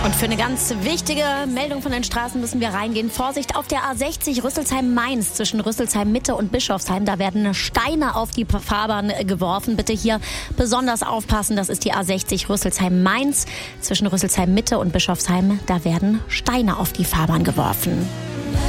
Und für eine ganz wichtige Meldung von den Straßen müssen wir reingehen. Vorsicht auf der A60 Rüsselsheim-Mainz zwischen Rüsselsheim-Mitte und Bischofsheim. Da werden Steine auf die Fahrbahn geworfen. Bitte hier besonders aufpassen. Das ist die A60 Rüsselsheim-Mainz zwischen Rüsselsheim-Mitte und Bischofsheim. Da werden Steine auf die Fahrbahn geworfen.